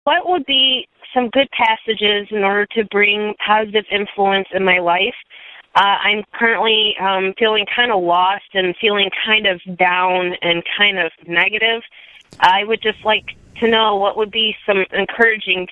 what would be some good passages in order to bring positive influence in my life? I'm currently feeling kind of lost and feeling kind of down and kind of negative. I would just like to know what would be some encouraging,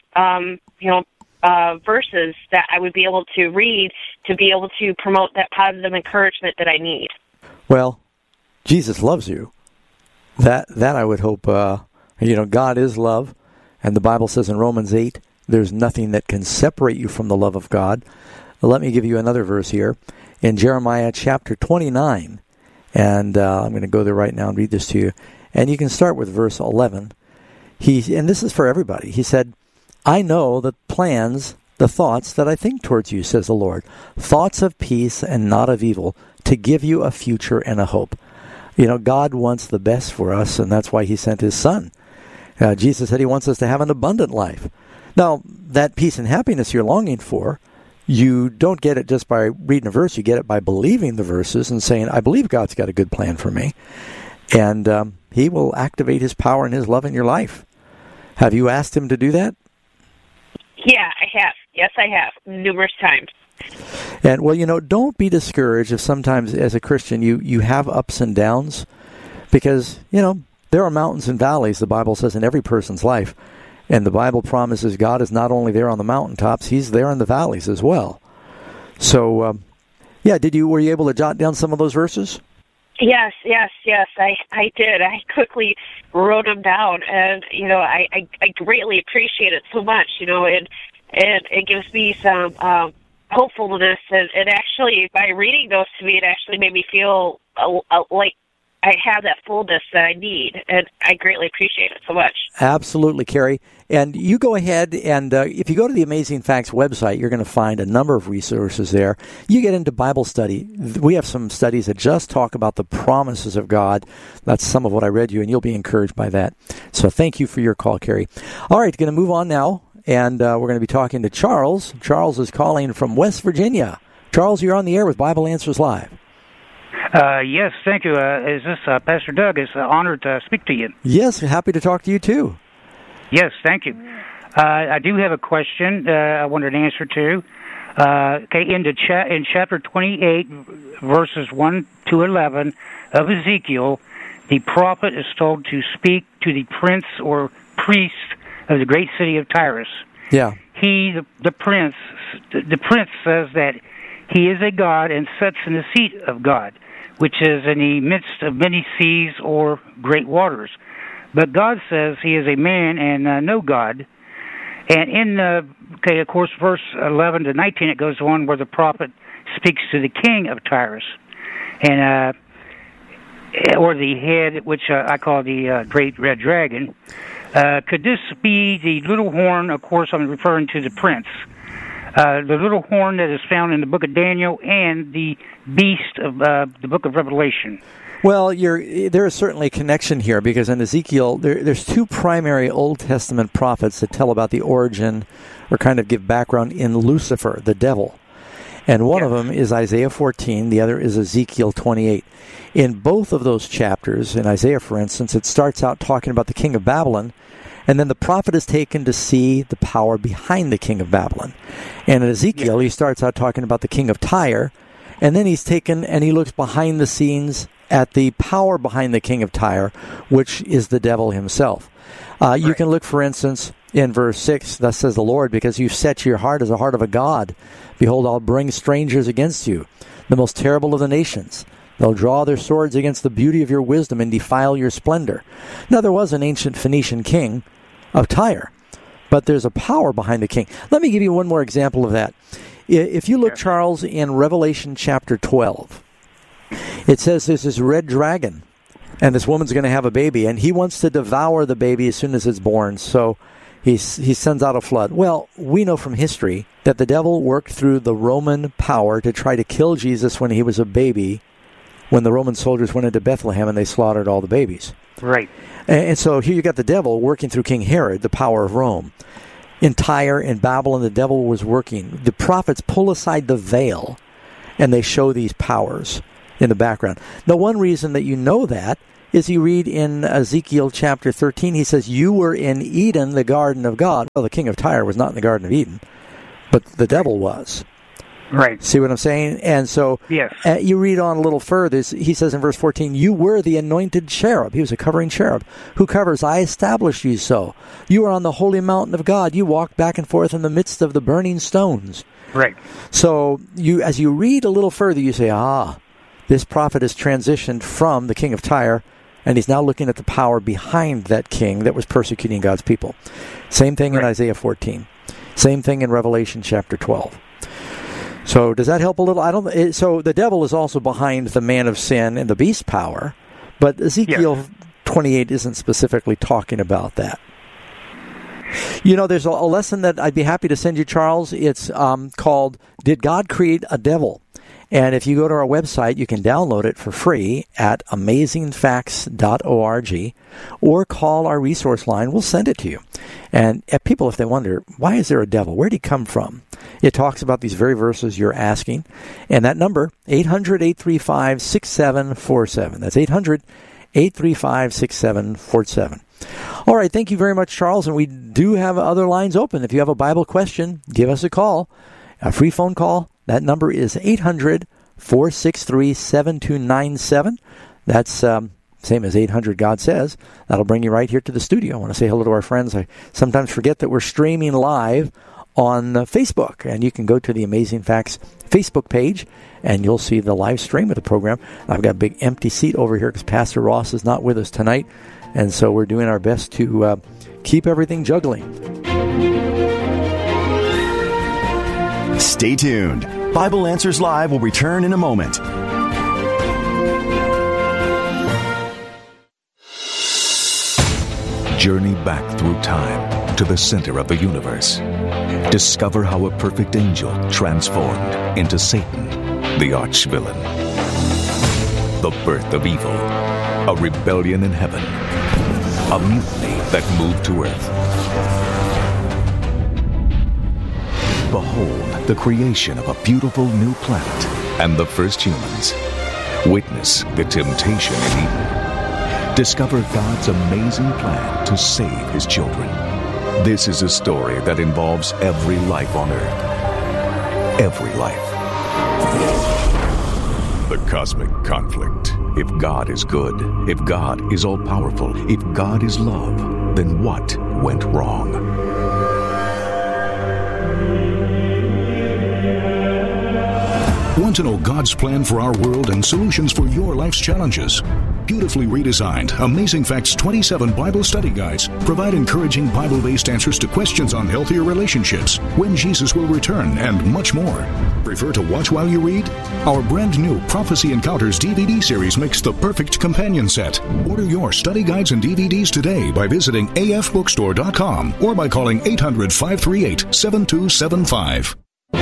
verses that I would be able to read to be able to promote that positive encouragement that I need. Well, Jesus loves you. That I would hope. God is love, and the Bible says in Romans 8, there's nothing that can separate you from the love of God. Let me give you another verse here in Jeremiah chapter 29, and I'm going to go there right now and read this to you. And you can start with verse 11. And this is for everybody. He said, I know the thoughts that I think towards you, says the Lord, thoughts of peace and not of evil, to give you a future and a hope. God wants the best for us, and that's why he sent his son. Jesus said he wants us to have an abundant life. Now, that peace and happiness you're longing for, you don't get it just by reading a verse. You get it by believing the verses and saying, I believe God's got a good plan for me. And he will activate his power and his love in your life. Have you asked him to do that? Yeah, I have. Yes, I have, numerous times. And, don't be discouraged if sometimes as a Christian you have ups and downs, because, there are mountains and valleys, the Bible says, in every person's life. And the Bible promises God is not only there on the mountaintops, he's there in the valleys as well. So, were you able to jot down some of those verses? Yes, I did. I quickly wrote them down, and, I greatly appreciate it so much, and it gives me some hopefulness, and it actually, by reading those to me, it actually made me feel like I have that fullness that I need, and I greatly appreciate it so much. Absolutely, Carrie. And you go ahead, and if you go to the Amazing Facts website, you're going to find a number of resources there. You get into Bible study. We have some studies that just talk about the promises of God. That's some of what I read you, and you'll be encouraged by that. So thank you for your call, Carrie. All right, going to move on now, and we're going to be talking to Charles. Charles is calling from West Virginia. Charles, you're on the air with Bible Answers Live. Yes, thank you. Is this Pastor Doug? It's an honor to speak to you. Yes, happy to talk to you too. Yes, thank you. I do have a question I wanted an answer to. In chapter 28, verses 1 to 11 of Ezekiel, the prophet is told to speak to the prince or priest of the great city of Tyrus. Yeah. The prince says that he is a god and sits in the seat of God, which is in the midst of many seas or great waters. But God says he is a man and no God. And in, of course, verse 11 to 19, it goes on where the prophet speaks to the king of Tyrus, and or the head, which I call the great red dragon. Could this be the little horn? Of course, I'm referring to the prince. The little horn that is found in the book of Daniel and the beast of the book of Revelation. Well, there is certainly a connection here, because in Ezekiel, there's two primary Old Testament prophets that tell about the origin or kind of give background in Lucifer, the devil. And one of them is Isaiah 14, the other is Ezekiel 28. In both of those chapters, in Isaiah, for instance, it starts out talking about the king of Babylon, and then the prophet is taken to see the power behind the king of Babylon. And in Ezekiel, he starts out talking about the king of Tyre, and then he's taken and he looks behind the scenes at the power behind the king of Tyre, which is the devil himself. You can look, for instance, in verse 6, thus says the Lord, because you've set your heart as a heart of a god. Behold, I'll bring strangers against you, the most terrible of the nations. They'll draw their swords against the beauty of your wisdom and defile your splendor. Now, there was an ancient Phoenician king of Tyre, but there's a power behind the king. Let me give you one more example of that. If you look, Charles, in Revelation chapter 12, it says there's this red dragon, and this woman's going to have a baby, and he wants to devour the baby as soon as it's born, so he sends out a flood. Well, we know from history that the devil worked through the Roman power to try to kill Jesus when he was a baby, when the Roman soldiers went into Bethlehem and they slaughtered all the babies. Right. And so here you got the devil working through King Herod, the power of Rome. In Tyre and Babylon, the devil was working. The prophets pull aside the veil, and they show these powers in the background. Now, one reason that you know that is you read in Ezekiel chapter 13, he says, you were in Eden, the garden of God. Well, the king of Tyre was not in the Garden of Eden, but the devil was. Right. See what I'm saying? And so yes. You read on a little further. He says in verse 14, you were the anointed cherub. He was a covering cherub who covers. I established you so. You are on the holy mountain of God. You walked back and forth in the midst of the burning stones. Right. So as you read a little further, you say, this prophet has transitioned from the king of Tyre, and he's now looking at the power behind that king that was persecuting God's people. Same thing in Isaiah 14. Same thing in Revelation chapter 12. So does that help a little? So the devil is also behind the man of sin and the beast power, but Ezekiel 28 isn't specifically talking about that. You know, there's a lesson that I'd be happy to send you, Charles. It's called Did God Create a Devil? And if you go to our website, you can download it for free at amazingfacts.org or call our resource line. We'll send it to you. And people, if they wonder, why is there a devil? Where did he come from? It talks about these very verses you're asking. And that number, 800-835-6747. That's 800-835-6747. All right, thank you very much, Charles. And we do have other lines open. If you have a Bible question, give us a call, a free phone call. That number is 800-463-7297. That's same as 800-GOD says. That'll bring you right here to the studio. I want to say hello to our friends. I sometimes forget that we're streaming live on Facebook, and you can go to the Amazing Facts Facebook page, and you'll see the live stream of the program. I've got a big empty seat over here because Pastor Ross is not with us tonight, and so we're doing our best to keep everything juggling. Stay tuned. Bible Answers Live will return in a moment. Journey back through time to the center of the universe. Discover how a perfect angel transformed into Satan, the arch-villain. The birth of evil, a rebellion in heaven, a mutiny that moved to earth. Behold the creation of a beautiful new planet and the first humans. Witness the temptation in Eden. Discover God's amazing plan to save His children. This is a story that involves every life on earth. Every life. The cosmic conflict. If God is good, if God is all-powerful, if God is love, then what went wrong? Want to know God's plan for our world and solutions for your life's challenges? Beautifully redesigned, Amazing Facts 27 Bible study guides provide encouraging Bible-based answers to questions on healthier relationships, when Jesus will return, and much more. Prefer to watch while you read? Our brand new Prophecy Encounters DVD series makes the perfect companion set. Order your study guides and DVDs today by visiting afbookstore.com or by calling 800-538-7275.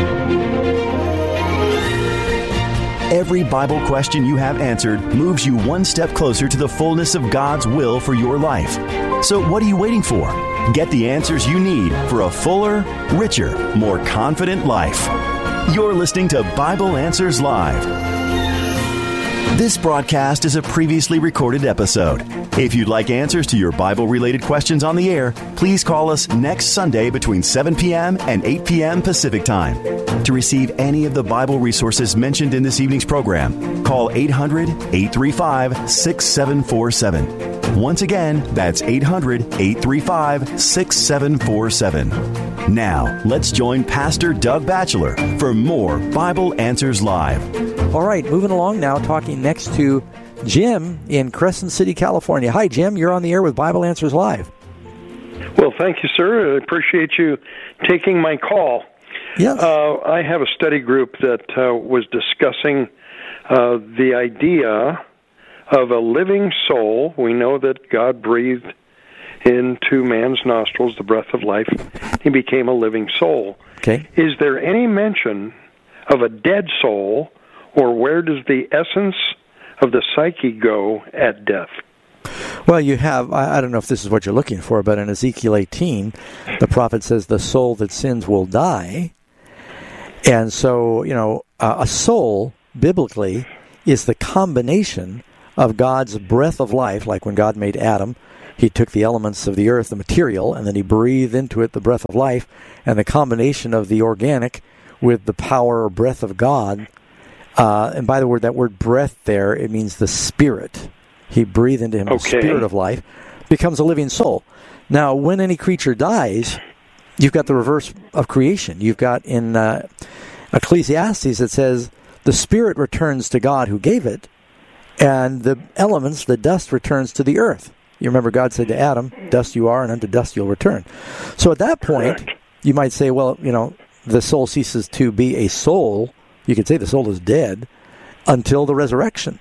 Every Bible question you have answered moves you one step closer to the fullness of God's will for your life. So what are you waiting for? Get the answers you need for a fuller, richer, more confident life. You're listening to Bible Answers Live. This broadcast is a previously recorded episode. If you'd like answers to your Bible-related questions on the air, please call us next Sunday between 7 p.m. and 8 p.m. Pacific Time. To receive any of the Bible resources mentioned in this evening's program, call 800-835-6747. Once again, that's 800-835-6747. Now, let's join Pastor Doug Batchelor for more Bible Answers Live. All right, moving along now, talking next to Jim in Crescent City, California. Hi, Jim. You're on the air with Bible Answers Live. Well, thank you, sir. I appreciate you taking my call. Yes. I have a study group that was discussing the idea of a living soul. We know that God breathed into man's nostrils the breath of life. He became a living soul. Okay. Is there any mention of a dead soul, or where does the essence of the psyche go at death? Well, you have, I don't know if this is what you're looking for, but in Ezekiel 18, the prophet says the soul that sins will die. And so, a soul, biblically, is the combination of God's breath of life, like when God made Adam, he took the elements of the earth, the material, and then he breathed into it the breath of life, and the combination of the organic with the power or breath of God. And by the word, that word breath there, it means the spirit. He breathed into him the spirit of life, becomes a living soul. Now, when any creature dies, you've got the reverse of creation. You've got in Ecclesiastes, it says, the spirit returns to God who gave it, and the elements, the dust, returns to the earth. You remember God said to Adam, dust you are, and unto dust you'll return. So at that point, you might say, well, the soul ceases to be a soul. You could say the soul is dead until the resurrection.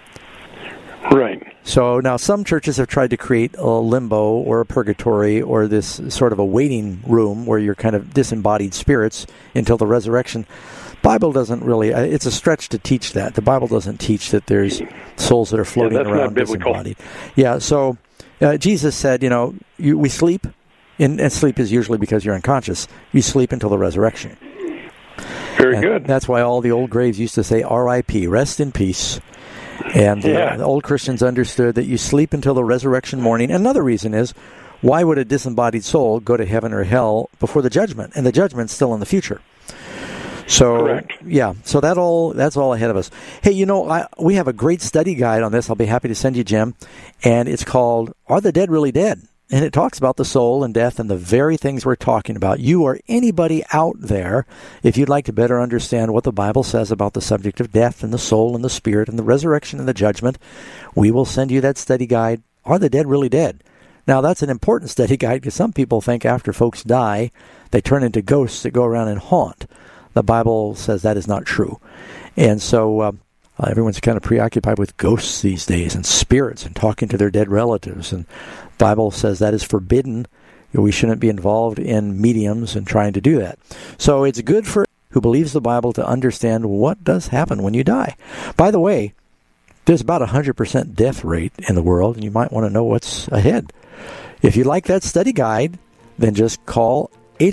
Right. So now some churches have tried to create a limbo or a purgatory or this sort of a waiting room where you're kind of disembodied spirits until the resurrection. Bible doesn't really, it's a stretch to teach that. The Bible doesn't teach that there's souls that are floating around disembodied. Yeah, so Jesus said, we sleep, and sleep is usually because you're unconscious. You sleep until the resurrection. Very good. That's why all the old graves used to say R.I.P., rest in peace. And the old Christians understood that you sleep until the resurrection morning. Another reason is, why would a disembodied soul go to heaven or hell before the judgment? And the judgment's still in the future. So, correct. Yeah, so that's all ahead of us. Hey, we have a great study guide on this. I'll be happy to send you, Jim. And it's called, Are the Dead Really Dead? And it talks about the soul and death and the very things we're talking about. You or anybody out there, if you'd like to better understand what the Bible says about the subject of death and the soul and the spirit and the resurrection and the judgment, we will send you that study guide, Are the Dead Really Dead? Now, that's an important study guide because some people think after folks die, they turn into ghosts that go around and haunt. The Bible says that is not true. And so everyone's kind of preoccupied with ghosts these days and spirits and talking to their dead relatives. And the Bible says that is forbidden. We shouldn't be involved in mediums and trying to do that. So it's good for who believes the Bible to understand what does happen when you die. By the way, there's about 100% death rate in the world, and you might want to know what's ahead. If you like that study guide, then just call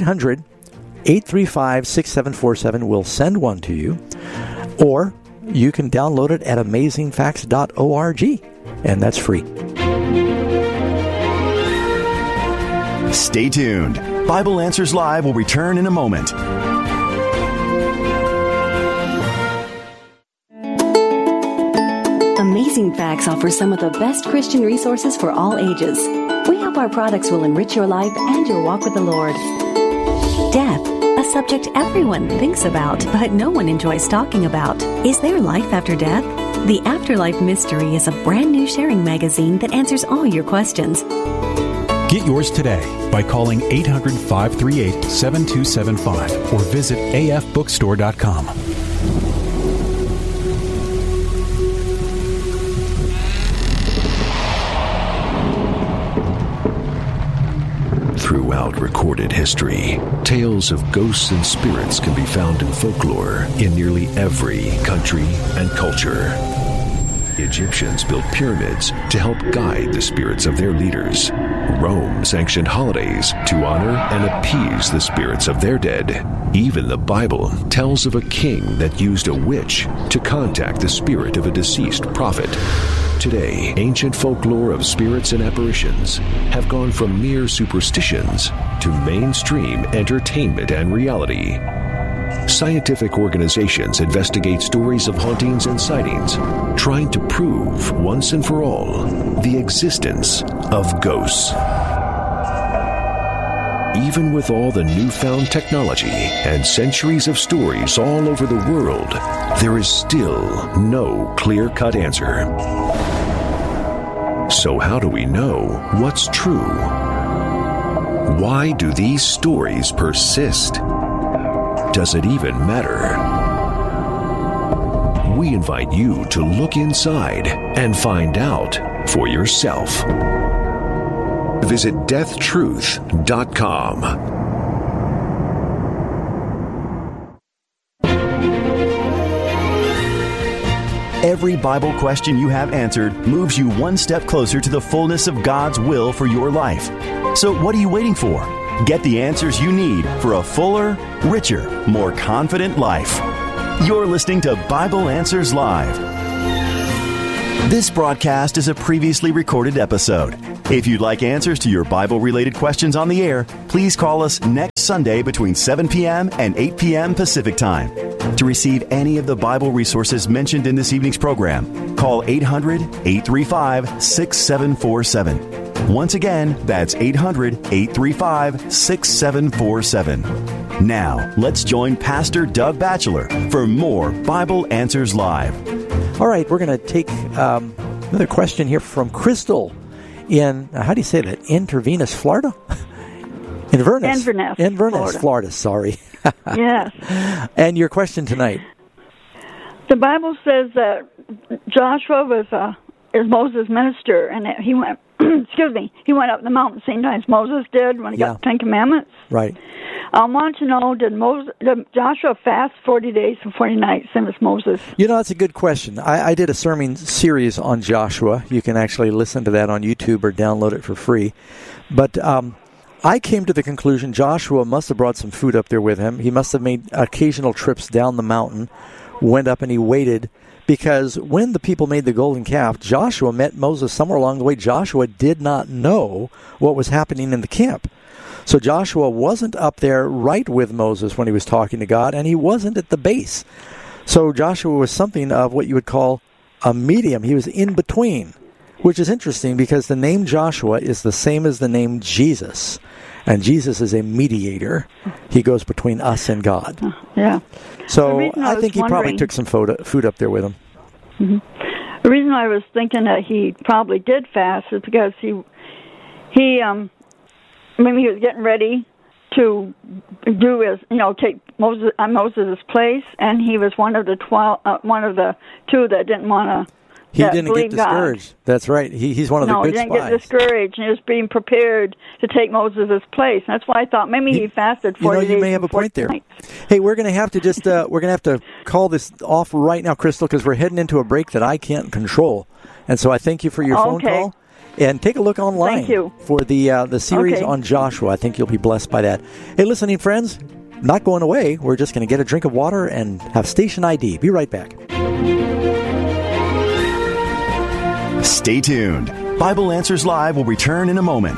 800-835-6747. We'll send one to you. Or you can download it at amazingfacts.org, and that's free. Stay tuned. Bible Answers Live will return in a moment. Amazing Facts offers some of the best Christian resources for all ages. We hope our products will enrich your life and your walk with the Lord. Death, a subject everyone thinks about, but no one enjoys talking about. Is there life after death? The Afterlife Mystery is a brand new sharing magazine that answers all your questions. Get yours today by calling 800-538-7275 or visit afbookstore.com. Throughout recorded history, tales of ghosts and spirits can be found in folklore in nearly every country and culture. Egyptians built pyramids to help guide the spirits of their leaders. Rome sanctioned holidays to honor and appease the spirits of their dead. Even the Bible tells of a king that used a witch to contact the spirit of a deceased prophet. Today, ancient folklore of spirits and apparitions have gone from mere superstitions to mainstream entertainment and reality. Scientific organizations investigate stories of hauntings and sightings, trying to prove once and for all the existence of ghosts. Even with all the newfound technology and centuries of stories all over the world, there is still no clear-cut answer. So how do we know what's true? Why do these stories persist? Does it even matter? We invite you to look inside and find out for yourself. Visit deathtruth.com. Every Bible question you have answered moves you one step closer to the fullness of God's will for your life. So what are you waiting for? Get the answers you need for a fuller, richer, more confident life. You're listening to Bible Answers Live. This broadcast is a previously recorded episode. If you'd like answers to your Bible-related questions on the air, please call us next Sunday between 7 p.m. and 8 p.m. Pacific Time. To receive any of the Bible resources mentioned in this evening's program, call 800-835-6747. Once again, that's 800-835-6747. Now, let's join Pastor Doug Batchelor for more Bible Answers Live. All right, we're going to take another question here from Crystal in, how do you say that, Inverness, Florida? Inverness, Florida, sorry. Yes. And your question tonight? The Bible says that Joshua is Moses' minister, and that he went, he went up the mountain same time as Moses did when he got the Ten Commandments. Right. I want to know, did Joshua fast 40 days and 40 nights, same as Moses? You know, that's a good question. I did a sermon series on Joshua. You can actually listen to that on YouTube or download it for free. But I came to the conclusion Joshua must have brought some food up there with him. He must have made occasional trips down the mountain, went up and he waited, because when the people made the golden calf, Joshua met Moses somewhere along the way. Joshua did not know what was happening in the camp. So Joshua wasn't up there right with Moses when he was talking to God, and he wasn't at the base. So Joshua was something of what you would call a medium. He was in between, which is interesting because the name Joshua is the same as the name Jesus. And Jesus is a mediator. He goes between us and God. Yeah. So I think he probably took some food up there with him. Mm-hmm. The reason I was thinking that he probably did fast is because maybe he was getting ready to do take Moses' place, and he was one of the 12, one of the two that didn't want to. He didn't get discouraged. God. That's right. He's one of the good spies. No, he didn't get discouraged. He was being prepared to take Moses' place. And that's why I thought maybe he fasted 40 days. You may have a point there. Hey, we're going to have to just call this off right now, Crystal, because we're heading into a break that I can't control. And so I thank you for your phone call. And take a look online for the series on Joshua. I think you'll be blessed by that. Hey, listening friends, not going away. We're just going to get a drink of water and have station ID. Be right back. Stay tuned. Bible Answers Live will return in a moment.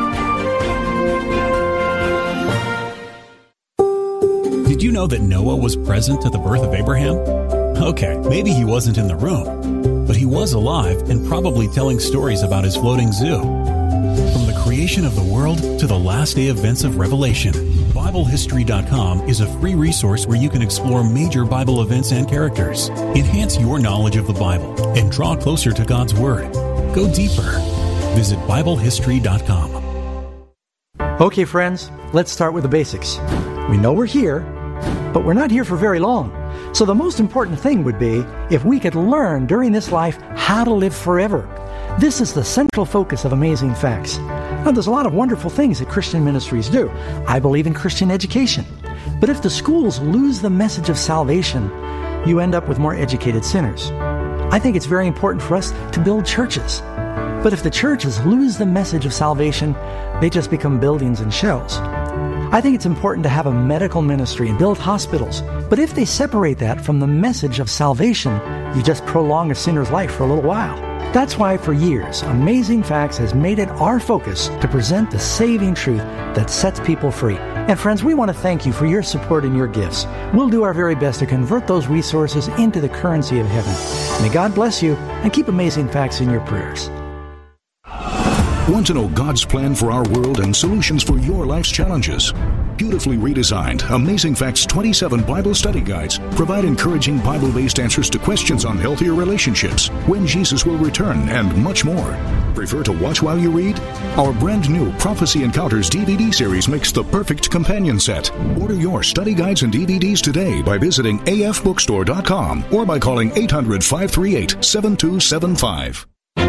Did you know that Noah was present at the birth of Abraham? Okay, maybe he wasn't in the room, but he was alive and probably telling stories about his floating zoo. From the creation of the world to the last day events of Revelation, BibleHistory.com is a free resource where you can explore major Bible events and characters, enhance your knowledge of the Bible, and draw closer to God's Word. Go deeper. Visit BibleHistory.com. Okay, friends, let's start with the basics. We know we're here, but we're not here for very long. So the most important thing would be if we could learn during this life how to live forever. This is the central focus of Amazing Facts. Now, there's a lot of wonderful things that Christian ministries do. I believe in Christian education. But if the schools lose the message of salvation, you end up with more educated sinners. I think it's very important for us to build churches. But if the churches lose the message of salvation, they just become buildings and shells. I think it's important to have a medical ministry and build hospitals. But if they separate that from the message of salvation, you just prolong a sinner's life for a little while. That's why for years, Amazing Facts has made it our focus to present the saving truth that sets people free. And friends, we want to thank you for your support and your gifts. We'll do our very best to convert those resources into the currency of heaven. May God bless you and keep Amazing Facts in your prayers. Want to know God's plan for our world and solutions for your life's challenges? Beautifully redesigned, Amazing Facts 27 Bible study guides provide encouraging Bible-based answers to questions on healthier relationships, when Jesus will return, and much more. Prefer to watch while you read? Our brand new Prophecy Encounters DVD series makes the perfect companion set. Order your study guides and DVDs today by visiting afbookstore.com or by calling 800-538-7275.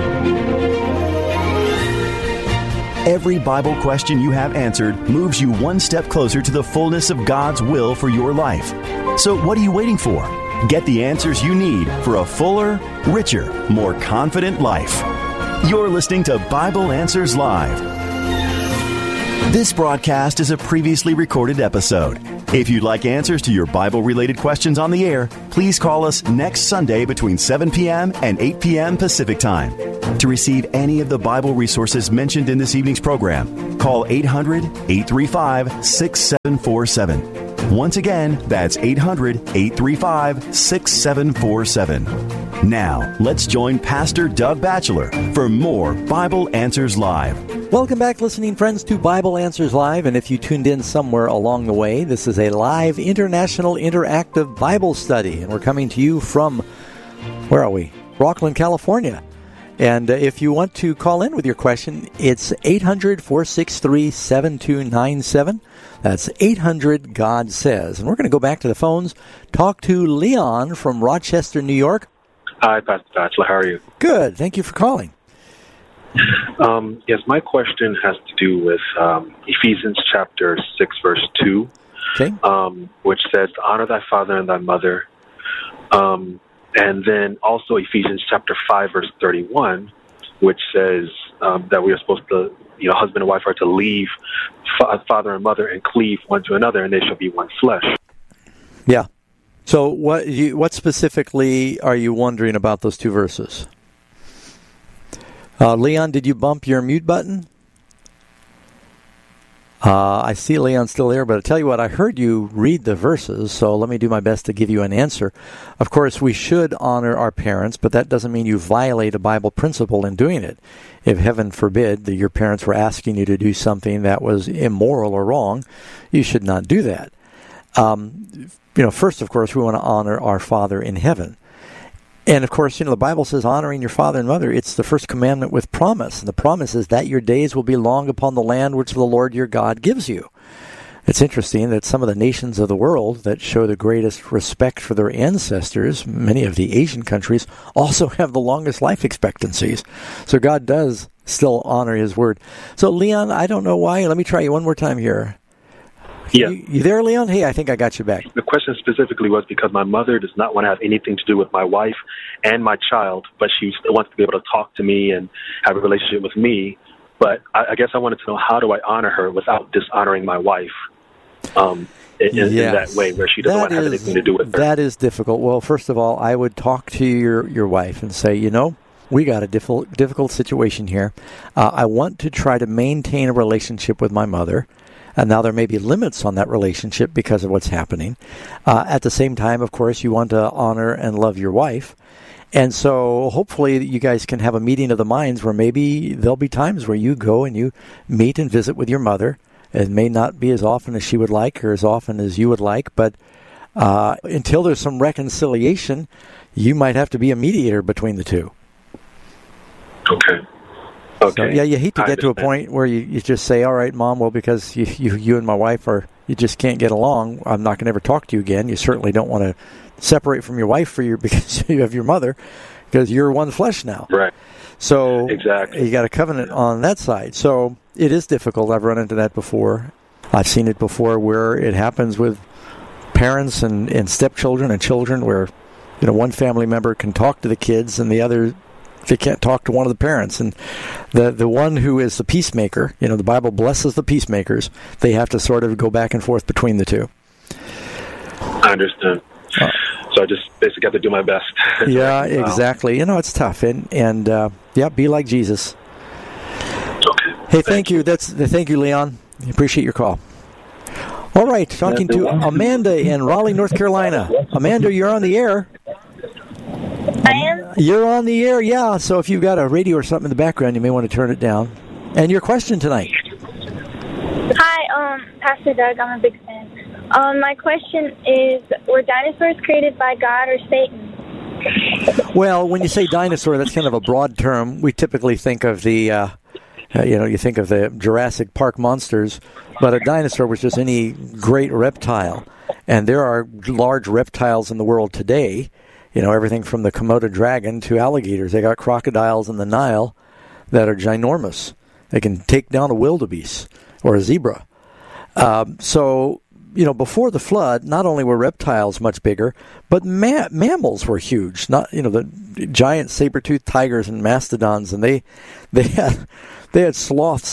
Every Bible question you have answered moves you one step closer to the fullness of God's will for your life. So what are you waiting for? Get the answers you need for a fuller, richer, more confident life. You're listening to Bible Answers Live. This broadcast is a previously recorded episode. If you'd like answers to your Bible-related questions on the air, please call us next Sunday between 7 p.m. and 8 p.m. Pacific Time. To receive any of the Bible resources mentioned in this evening's program, call 800-835-6747. Once again, that's 800-835-6747. Now, let's join Pastor Doug Batchelor for more Bible Answers Live. Welcome back, listening friends, to Bible Answers Live. And if you tuned in somewhere along the way, this is a live international interactive Bible study. And we're coming to you from, where are we? Rocklin, California. And if you want to call in with your question, it's 800-463-7297. That's 800-GOD-SAYS. And we're going to go back to the phones, talk to Leon from Rochester, New York. Hi, Pastor Batchelor. How are you? Good. Thank you for calling. Yes, my question has to do with Ephesians chapter 6, verse 2, okay. Which says, honor thy father and thy mother. And then also Ephesians chapter 5, verse 31, which says that we are supposed to, husband and wife are to leave father and mother and cleave one to another, and they shall be one flesh. Yeah. So what specifically are you wondering about those two verses? Leon, did you bump your mute button? I see Leon's still there, but I'll tell you what, I heard you read the verses, so let me do my best to give you an answer. Of course, we should honor our parents, but that doesn't mean you violate a Bible principle in doing it. If heaven forbid that your parents were asking you to do something that was immoral or wrong, you should not do that. First, of course, we want to honor our Father in heaven. And, of course, the Bible says honoring your father and mother, it's the first commandment with promise. And the promise is that your days will be long upon the land which the Lord your God gives you. It's interesting that some of the nations of the world that show the greatest respect for their ancestors, many of the Asian countries, also have the longest life expectancies. So God does still honor his word. So, Leon, I don't know why. Let me try you one more time here. Yeah. You there, Leon? Hey, I think I got you back. The question specifically was because my mother does not want to have anything to do with my wife and my child, but she still wants to be able to talk to me and have a relationship with me. But I guess I wanted to know, how do I honor her without dishonoring my wife in that way where she doesn't want to have anything to do with her? That is difficult. Well, first of all, I would talk to your wife and say, we got a difficult situation here. I want to try to maintain a relationship with my mother. And now there may be limits on that relationship because of what's happening. At the same time, of course, you want to honor and love your wife. And so hopefully you guys can have a meeting of the minds where maybe there'll be times where you go and you meet and visit with your mother. It may not be as often as she would like or as often as you would like, but until there's some reconciliation, you might have to be a mediator between the two. Okay. So, yeah, you hate to get to a point where you just say, all right, Mom, well, because you and my wife you just can't get along, I'm not going to ever talk to you again. You certainly don't want to separate from your wife because you have your mother, because you're one flesh now. Right. So exactly. You got a covenant on that side. So it is difficult. I've run into that before. I've seen it before where it happens with parents and stepchildren and children where, one family member can talk to the kids and the other, they can't talk to one of the parents. And the one who is the peacemaker, the Bible blesses the peacemakers. They have to sort of go back and forth between the two. I understand. So I just basically have to do my best. Yeah, exactly. It's tough. And be like Jesus. Okay. Hey, thank you. Thank you, Leon. Appreciate your call. All right, talking to Amanda in Raleigh, North Carolina. Amanda, you're on the air. I am? You're on the air, yeah. So if you've got a radio or something in the background, you may want to turn it down. And your question tonight? Hi, Pastor Doug. I'm a big fan. My question is, were dinosaurs created by God or Satan? Well, when you say dinosaur, that's kind of a broad term. We typically think of the, you think of the Jurassic Park monsters, but a dinosaur was just any great reptile. And there are large reptiles in the world today. Everything from the Komodo dragon to alligators. They got crocodiles in the Nile that are ginormous. They can take down a wildebeest or a zebra. So, before the flood, not only were reptiles much bigger, but mammals were huge. Not, the giant saber-toothed tigers and mastodons, and they had sloths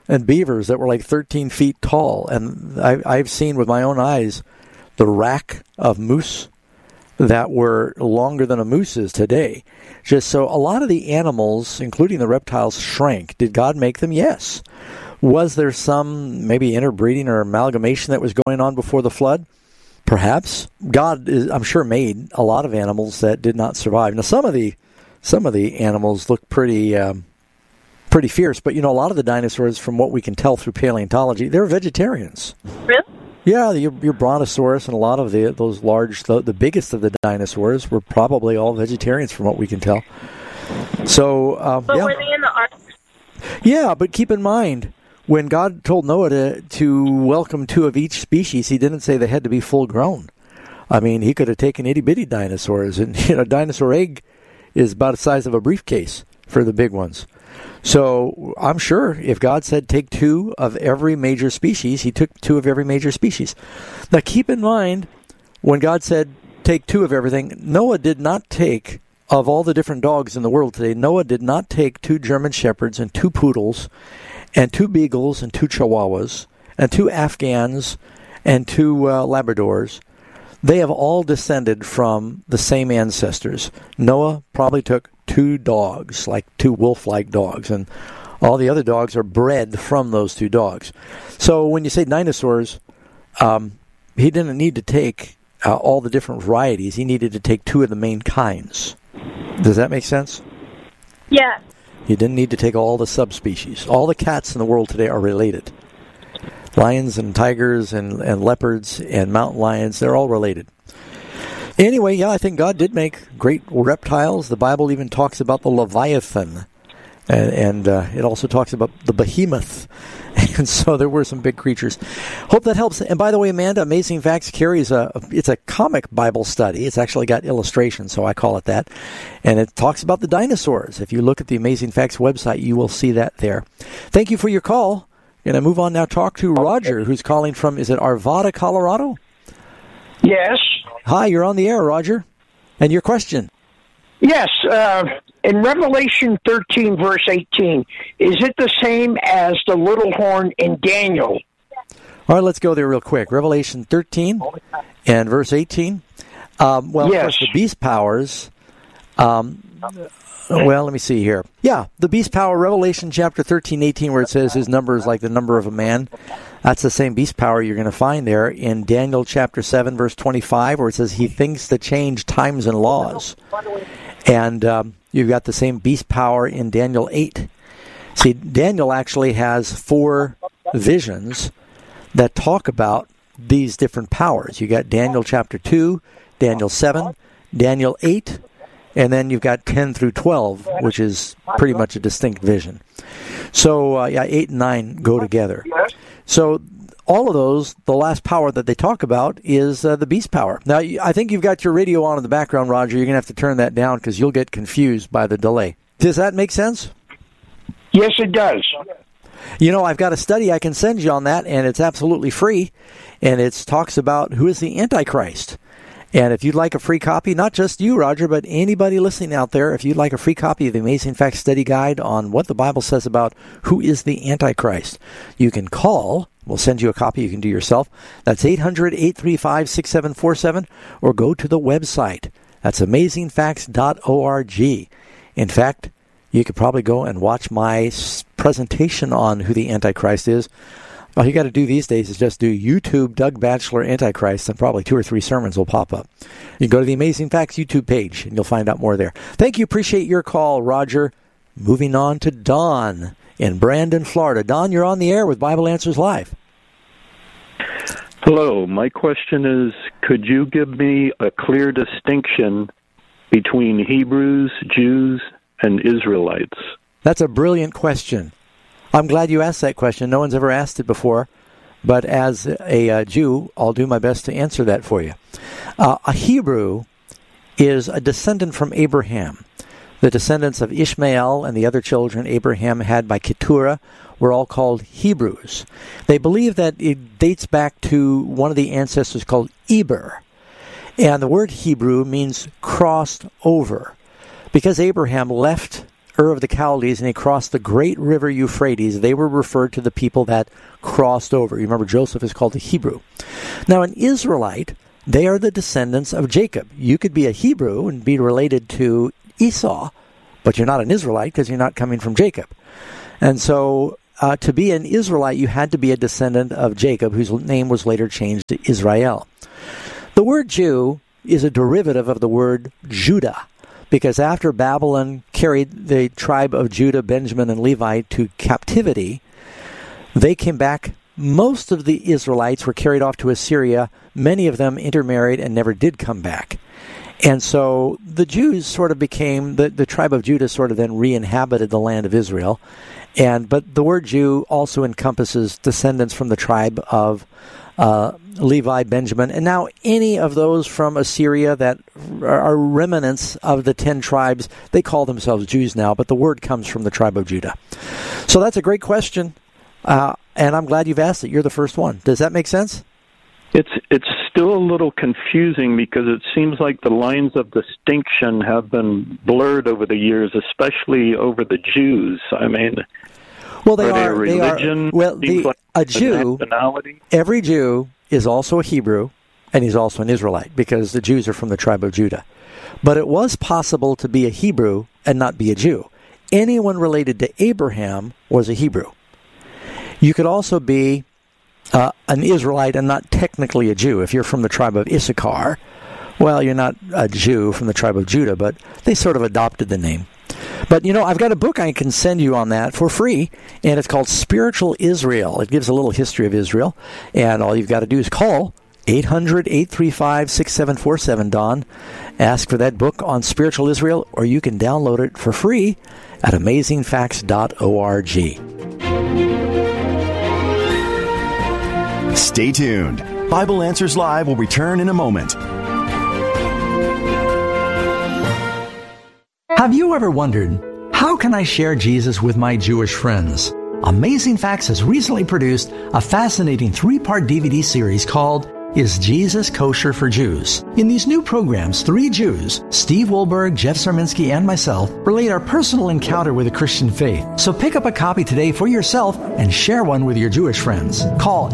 and beavers that were like 13 feet tall. And I've seen with my own eyes the rack of moose that were longer than a moose is today. Just so a lot of the animals, including the reptiles, shrank. Did God make them? Yes. Was there some maybe interbreeding or amalgamation that was going on before the flood? Perhaps. God, I'm sure, made a lot of animals that did not survive. Now, some of the animals look pretty fierce, but a lot of the dinosaurs, from what we can tell through paleontology, they're vegetarians. Really? Yeah, your Brontosaurus and a lot of those large, the biggest of the dinosaurs were probably all vegetarians, from what we can tell. So, but were they in the ark? Yeah, but keep in mind, when God told Noah to welcome 2 of each species, he didn't say they had to be full grown. I mean, he could have taken itty-bitty dinosaurs, and a dinosaur egg is about the size of a briefcase for the big ones. So I'm sure if God said take 2 of every major species, he took 2 of every major species. Now keep in mind, when God said take 2 of everything, Noah did not take, of all the different dogs in the world today, Noah did not take 2 German Shepherds and 2 Poodles and 2 Beagles and 2 Chihuahuas and 2 Afghans and 2 Labradors. They have all descended from the same ancestors. Noah probably took 2 dogs, like 2 wolf-like dogs, and all the other dogs are bred from those 2 dogs. So when you say dinosaurs, he didn't need to take all the different varieties. He needed to take 2 of the main kinds. Does that make sense? Yeah. He didn't need to take all the subspecies. All the cats in the world today are related. Lions and tigers and leopards and mountain lions, they're all related. Anyway, yeah, I think God did make great reptiles. The Bible even talks about the Leviathan. And it also talks about the behemoth. And so there were some big creatures. Hope that helps. And by the way, Amanda, Amazing Facts carries it's a comic Bible study. It's actually got illustrations, so I call it that. And it talks about the dinosaurs. If you look at the Amazing Facts website, you will see that there. Thank you for your call. And I move on now, talk to Roger, who's calling from, is it Arvada, Colorado? Yes. Hi, you're on the air, Roger. And your question? Yes. In Revelation 13, verse 18, is it the same as the little horn in Daniel? All right, let's go there real quick. Revelation 13 and verse 18. Well, yes. Of course, the beast powers. Well, let me see here. Yeah, the beast power, Revelation chapter 13, 18, where it says his number is like the number of a man. That's the same beast power you're going to find there in Daniel chapter 7, verse 25, where it says he thinks to change times and laws. And you've got the same beast power in Daniel 8. See, Daniel actually has 4 visions that talk about these different powers. You got Daniel chapter 2, Daniel 7, Daniel 8, and then you've got 10 through 12, which is pretty much a distinct vision. So, 8 and 9 go together. So, all of those, the last power that they talk about is the beast power. Now, I think you've got your radio on in the background, Roger. You're going to have to turn that down because you'll get confused by the delay. Does that make sense? Yes, it does. I've got a study I can send you on that, and it's absolutely free. And it talks about who is the Antichrist. And if you'd like a free copy, not just you, Roger, but anybody listening out there, if you'd like a free copy of the Amazing Facts Study Guide on what the Bible says about who is the Antichrist, you can call. We'll send you a copy you can do yourself. That's 800-835-6747, or go to the website. That's amazingfacts.org. In fact, you could probably go and watch my presentation on who the Antichrist is. All you got to do these days is just do YouTube Doug Batchelor Antichrist, and probably 2 or 3 sermons will pop up. You can go to the Amazing Facts YouTube page, and you'll find out more there. Thank you. Appreciate your call, Roger. Moving on to Don in Brandon, Florida. Don, you're on the air with Bible Answers Live. Hello. My question is, could you give me a clear distinction between Hebrews, Jews, and Israelites? That's a brilliant question. I'm glad you asked that question. No one's ever asked it before, but as a Jew, I'll do my best to answer that for you. A Hebrew is a descendant from Abraham. The descendants of Ishmael and the other children Abraham had by Keturah were all called Hebrews. They believe that it dates back to one of the ancestors called Eber. And the word Hebrew means crossed over. Because Abraham left Ur of the Chaldees and he crossed the great river Euphrates, they were referred to the people that crossed over. You remember Joseph is called a Hebrew. Now, an Israelite, they are the descendants of Jacob. You could be a Hebrew and be related to Esau, but you're not an Israelite because you're not coming from Jacob. And so to be an Israelite, you had to be a descendant of Jacob, whose name was later changed to Israel. The word Jew is a derivative of the word Judah, because after Babylon carried the tribe of Judah, Benjamin, and Levi to captivity, they came back. Most of the Israelites were carried off to Assyria. Many of them intermarried and never did come back. And so the Jews sort of became, the tribe of Judah sort of then re-inhabited the land of Israel. But the word Jew also encompasses descendants from the tribe of Levi, Benjamin, and now any of those from Assyria that are remnants of the 10 tribes, they call themselves Jews now, but the word comes from the tribe of Judah. So that's a great question, and I'm glad you've asked it. You're the first one. Does that make sense? It's still a little confusing because it seems like the lines of distinction have been blurred over the years, especially over the Jews. I mean, well, they are. Religion, well, a Jew, every Jew is also a Hebrew, and he's also an Israelite because the Jews are from the tribe of Judah. But it was possible to be a Hebrew and not be a Jew. Anyone related to Abraham was a Hebrew. You could also be an Israelite and not technically a Jew. If you're from the tribe of Issachar, well, you're not a Jew from the tribe of Judah, but they sort of adopted the name. But, I've got a book I can send you on that for free, and it's called Spiritual Israel. It gives a little history of Israel, and all you've got to do is call 800-835-6747, Don. Ask for that book on Spiritual Israel, or you can download it for free at amazingfacts.org. Stay tuned. Bible Answers Live will return in a moment. Have you ever wondered, how can I share Jesus with my Jewish friends? Amazing Facts has recently produced a fascinating 3-part DVD series called Is Jesus Kosher for Jews? In these new programs, 3 Jews, Steve Wohlberg, Jeff Sarminski, and myself, relate our personal encounter with the Christian faith. So pick up a copy today for yourself and share one with your Jewish friends. Call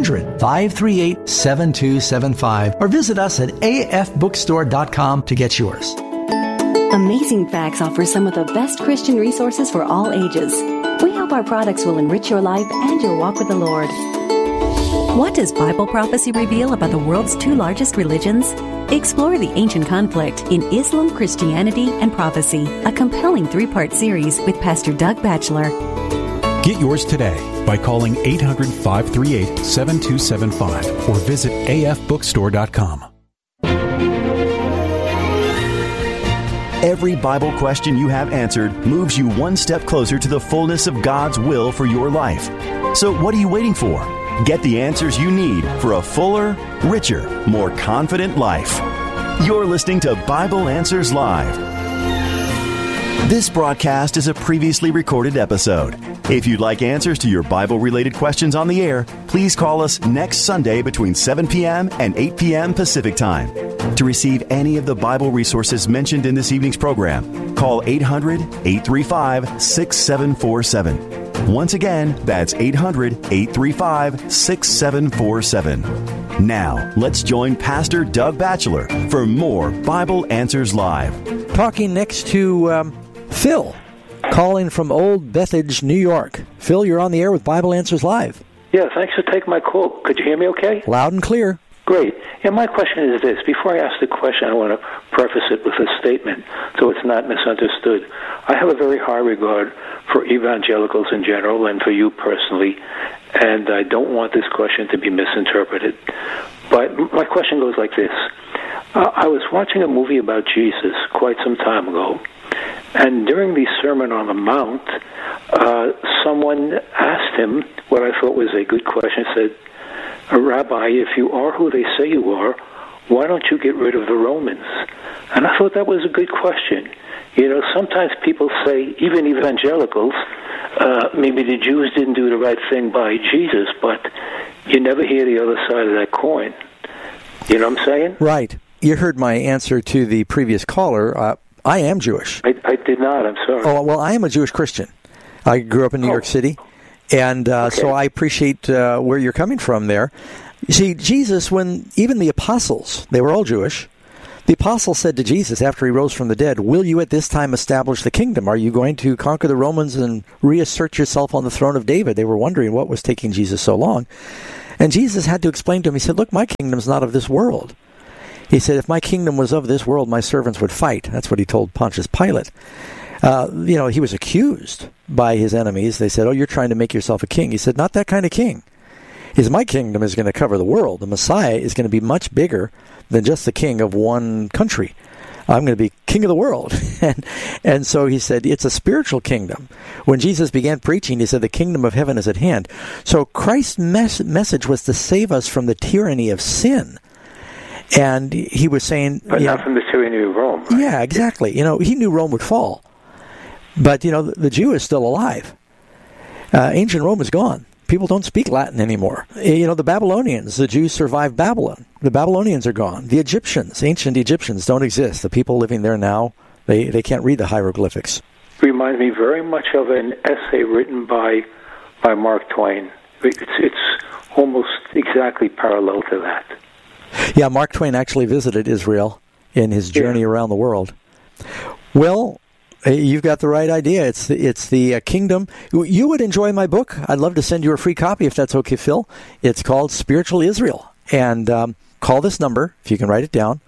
800-538-7275 or visit us at afbookstore.com to get yours. Amazing Facts offers some of the best Christian resources for all ages. We hope our products will enrich your life and your walk with the Lord. What does Bible prophecy reveal about the world's 2 largest religions? Explore the ancient conflict in Islam, Christianity, and Prophecy, a compelling 3-part series with Pastor Doug Batchelor. Get yours today by calling 800-538-7275 or visit afbookstore.com. Every Bible question you have answered moves you one step closer to the fullness of God's will for your life. So what are you waiting for? Get the answers you need for a fuller, richer, more confident life. You're listening to Bible Answers Live. This broadcast is a previously recorded episode. If you'd like answers to your Bible-related questions on the air, please call us next Sunday between 7 p.m. and 8 p.m. Pacific Time. To receive any of the Bible resources mentioned in this evening's program, call 800-835-6747. Once again, that's 800-835-6747. Now, let's join Pastor Doug Batchelor for more Bible Answers Live. Talking next to Phil, calling from Old Bethage, New York. Phil, you're on the air with Bible Answers Live. Yeah, thanks for taking my call. Could you hear me okay? Loud and clear. Great. And my question is this. Before I ask the question, I want to preface it with a statement so it's not misunderstood. I have a very high regard for evangelicals in general and for you personally, and I don't want this question to be misinterpreted. But my question goes like this. I was watching a movie about Jesus quite some time ago, and during the Sermon on the Mount, someone asked him what I thought was a good question, said, Rabbi, if you are who they say you are, why don't you get rid of the Romans? And I thought that was a good question. Sometimes people say, even evangelicals, maybe the Jews didn't do the right thing by Jesus, but you never hear the other side of that coin. You know what I'm saying? Right. You heard my answer to the previous caller. I am Jewish. I did not. I'm sorry. Oh, well, I am a Jewish Christian. I grew up in New York City, and so I appreciate where you're coming from there. You see, Jesus, when even the apostles, they were all Jewish, the apostles said to Jesus after he rose from the dead, will you at this time establish the kingdom? Are you going to conquer the Romans and reassert yourself on the throne of David? They were wondering what was taking Jesus so long. And Jesus had to explain to him, he said, look, my kingdom's not of this world. He said, if my kingdom was of this world, my servants would fight. That's what he told Pontius Pilate. He was accused by his enemies. They said, oh, you're trying to make yourself a king. He said, not that kind of king. He said, my kingdom is going to cover the world. The Messiah is going to be much bigger than just the king of one country. I'm going to be king of the world. and so he said, it's a spiritual kingdom. When Jesus began preaching, he said, the kingdom of heaven is at hand. So Christ's message was to save us from the tyranny of sin. And he was saying... But not from the tyranny of Rome. Right? Yeah, exactly. He knew Rome would fall. But, the Jew is still alive. Ancient Rome is gone. People don't speak Latin anymore. The Babylonians, the Jews survived Babylon. The Babylonians are gone. The Egyptians, ancient Egyptians, don't exist. The people living there now, they can't read the hieroglyphics. Reminds me very much of an essay written by Mark Twain. It's almost exactly parallel to that. Yeah, Mark Twain actually visited Israel in his journey around the world. Well, you've got the right idea. It's the kingdom. You would enjoy my book. I'd love to send you a free copy if that's okay, Phil. It's called Spiritual Israel. And call this number, if you can write it down,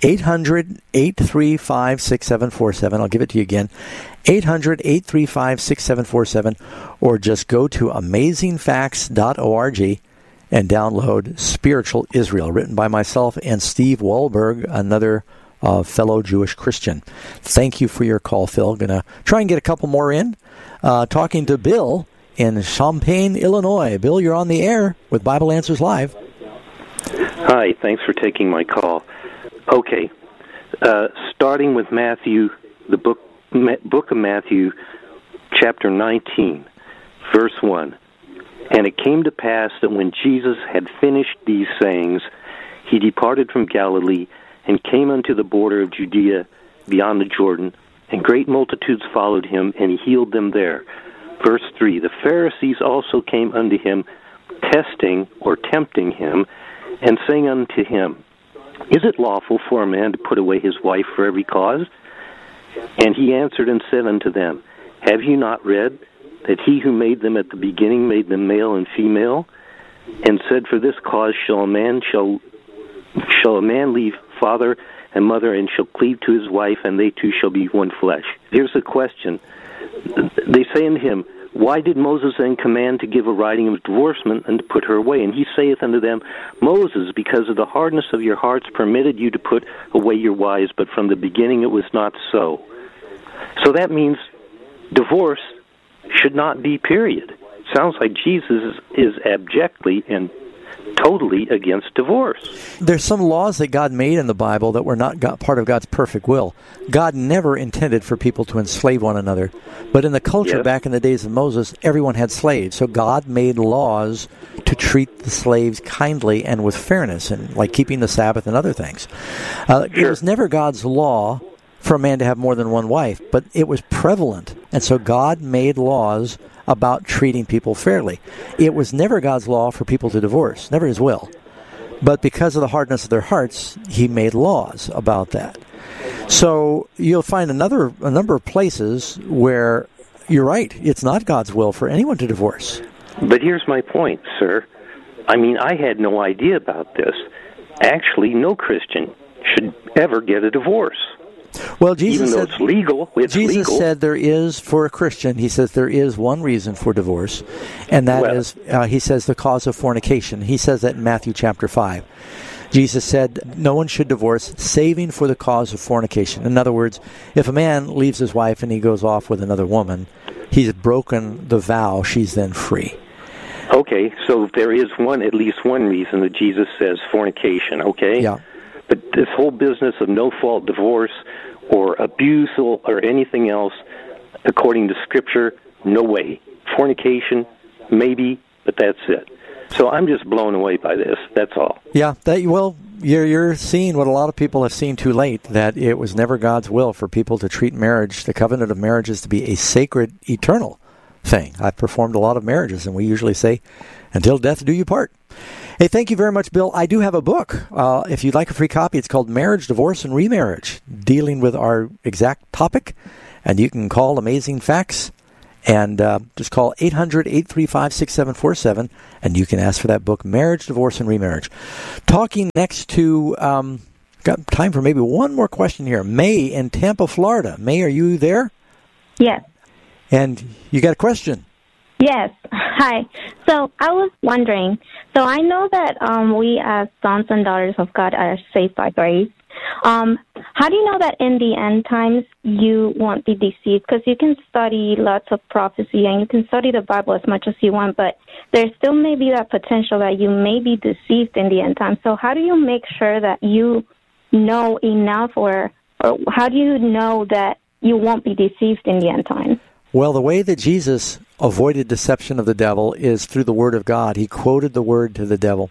800-835-6747. I'll give it to you again, 800-835-6747, or just go to amazingfacts.org and download Spiritual Israel, written by myself and Steve Wahlberg, another fellow Jewish Christian. Thank you for your call, Phil. Going to try and get a couple more in. Talking to Bill in Champaign, Illinois. Bill, you're on the air with Bible Answers Live. Hi, thanks for taking my call. Okay, starting with Matthew, the book of Matthew, chapter 19, verse 1. And it came to pass that when Jesus had finished these sayings, he departed from Galilee and came unto the border of Judea beyond the Jordan, and great multitudes followed him, and he healed them there. Verse 3, the Pharisees also came unto him, testing or tempting him, and saying unto him, is it lawful for a man to put away his wife for every cause? And he answered and said unto them, have you not read that he who made them at the beginning made them male and female, and said, for this cause shall a man leave father and mother, and shall cleave to his wife, and they two shall be one flesh. Here's the question. They say unto him, why did Moses then command to give a writing of divorcement and to put her away? And he saith unto them, Moses, because of the hardness of your hearts, permitted you to put away your wives, but from the beginning it was not so. So that means divorce should not be, period. Sounds like Jesus is abjectly and totally against divorce. There's some laws that God made in the Bible that were not part of God's perfect will. God never intended for people to enslave one another. But in the culture back in the days of Moses, everyone had slaves. So God made laws to treat the slaves kindly and with fairness, and like keeping the Sabbath and other things. It was never God's law for a man to have more than one wife, but it was prevalent. And so God made laws about treating people fairly. It was never God's law for people to divorce, never his will. But because of the hardness of their hearts, he made laws about that. So you'll find a number of places where you're right, it's not God's will for anyone to divorce. But here's my point, sir. I mean, I had no idea about this. Actually, no Christian should ever get a divorce. Well, Jesus said, it's legal. Jesus said there is, for a Christian, he says there is one reason for divorce, and that is, he says, the cause of fornication. He says that in Matthew chapter 5. Jesus said no one should divorce, saving for the cause of fornication. In other words, if a man leaves his wife and he goes off with another woman, he's broken the vow, she's then free. Okay, so there is at least one reason that Jesus says fornication, okay? Yeah. But this whole business of no-fault divorce or abuse or anything else, according to Scripture, no way. Fornication, maybe, but that's it. So I'm just blown away by this. That's all. Yeah, you're seeing what a lot of people have seen too late, that it was never God's will for people to treat marriage, the covenant of marriages, to be a sacred, eternal thing. I've performed a lot of marriages, and we usually say, until death do you part. Hey, thank you very much, Bill. I do have a book. If you'd like a free copy, it's called Marriage, Divorce, and Remarriage, dealing with our exact topic. And you can call Amazing Facts and just call 800-835-6747, and you can ask for that book, Marriage, Divorce, and Remarriage. Talking next to, got time for maybe one more question here. May in Tampa, Florida. May, are you there? Yes. And you got a question? Yes. Hi. So I was wondering, so I know that we as sons and daughters of God are saved by grace. How do you know that in the end times you won't be deceived? Because you can study lots of prophecy and you can study the Bible as much as you want, but there still may be that potential that you may be deceived in the end times. So how do you make sure that you know enough, or how do you know that you won't be deceived in the end times? Well, the way that Jesus avoided deception of the devil is through the Word of God. He quoted the Word to the devil.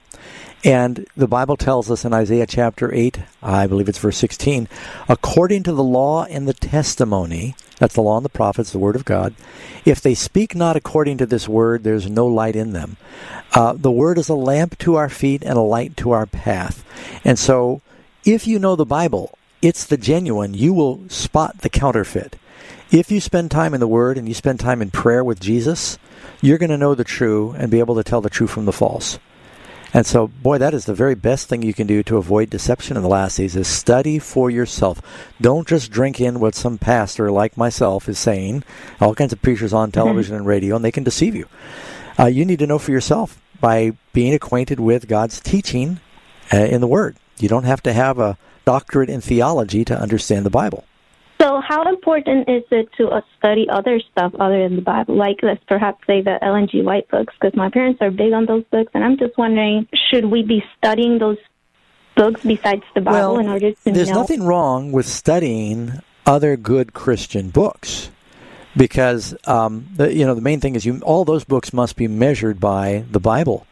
And the Bible tells us in Isaiah chapter 8, I believe it's verse 16, according to the law and the testimony, that's the law and the prophets, the Word of God, if they speak not according to this Word, there's no light in them. The Word is a lamp to our feet and a light to our path. And so, if you know the Bible, it's the genuine, you will spot the counterfeit. If you spend time in the Word and you spend time in prayer with Jesus, you're going to know the true and be able to tell the true from the false. And so, boy, that is the very best thing you can do to avoid deception in the last days, is study for yourself. Don't just drink in what some pastor like myself is saying. All kinds of preachers on television and radio, and they can deceive you. You need to know for yourself by being acquainted with God's teaching in the Word. You don't have to have a doctorate in theology to understand the Bible. So how important is it to study other stuff other than the Bible? Like, let's perhaps say the Ellen G. White books, because my parents are big on those books, and I'm just wondering, should we be studying those books besides the Bible in order to know? There's nothing wrong with studying other good Christian books, because the main thing is all those books must be measured by the Bible.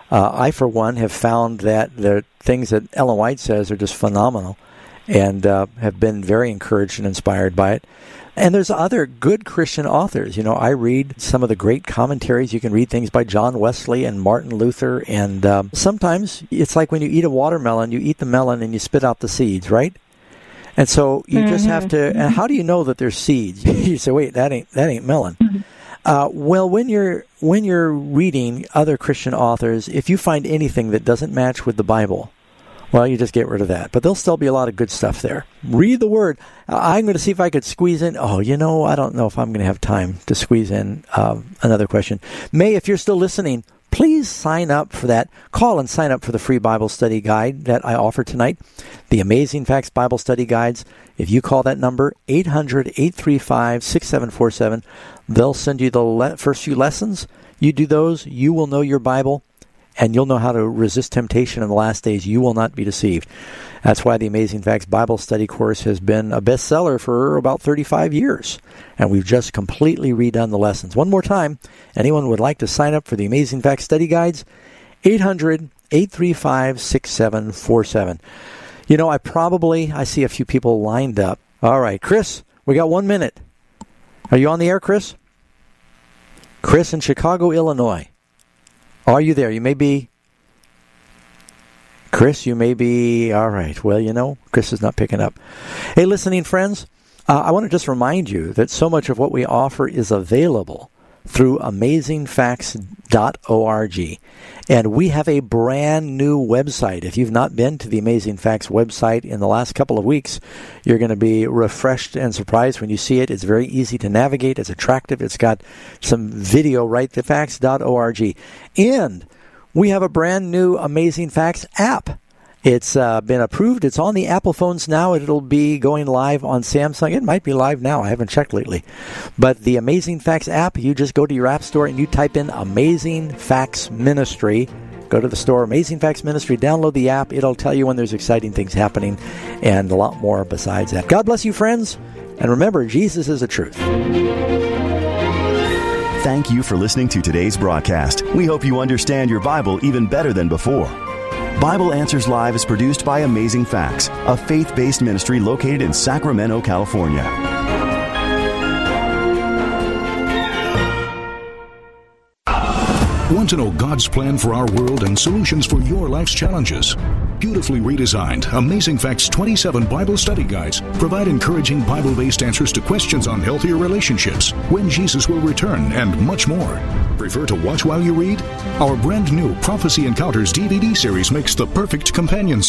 I, for one, have found that the things that Ellen White says are just phenomenal, and have been very encouraged and inspired by it. And there's other good Christian authors. I read some of the great commentaries. You can read things by John Wesley and Martin Luther, and sometimes it's like when you eat a watermelon, you eat the melon and you spit out the seeds, right? And so you just have to, and how do you know that there's seeds? You say, wait, that ain't melon. Well, when you're reading other Christian authors, if you find anything that doesn't match with the Bible, well, you just get rid of that. But there'll still be a lot of good stuff there. Read the Word. I'm going to see if I could squeeze in. I don't know if I'm going to have time to squeeze in another question. May, if you're still listening, please sign up for that. Call and sign up for the free Bible study guide that I offer tonight, the Amazing Facts Bible Study Guides. If you call that number, 800-835-6747, they'll send you the first few lessons. You do those, you will know your Bible, and you'll know how to resist temptation in the last days. You will not be deceived. That's why the Amazing Facts Bible Study course has been a bestseller for about 35 years. And we've just completely redone the lessons. One more time, anyone would like to sign up for the Amazing Facts Study Guides, 800-835-6747. I see a few people lined up. All right, Chris, we got 1 minute. Are you on the air, Chris? Chris in Chicago, Illinois. Are you there? You may be. Chris, you may be. All right. Well, Chris is not picking up. Hey, listening friends, I want to just remind you that so much of what we offer is available through AmazingFacts.org. And we have a brand new website. If you've not been to the Amazing Facts website in the last couple of weeks, you're going to be refreshed and surprised when you see it. It's very easy to navigate. It's attractive. It's got some video, right? Thefacts.org. And we have a brand new Amazing Facts app. It's been approved. It's on the Apple phones now. It'll be going live on Samsung. It might be live now. I haven't checked lately. But the Amazing Facts app, you just go to your app store and you type in Amazing Facts Ministry. Go to the store, Amazing Facts Ministry, download the app. It'll tell you when there's exciting things happening and a lot more besides that. God bless you, friends. And remember, Jesus is the truth. Thank you for listening to today's broadcast. We hope you understand your Bible even better than before. Bible Answers Live is produced by Amazing Facts, a faith-based ministry located in Sacramento, California. Want to know God's plan for our world and solutions for your life's challenges? Beautifully redesigned, Amazing Facts 27 Bible study guides provide encouraging Bible-based answers to questions on healthier relationships, when Jesus will return, and much more. Prefer to watch while you read? Our brand new Prophecy Encounters DVD series makes the perfect companion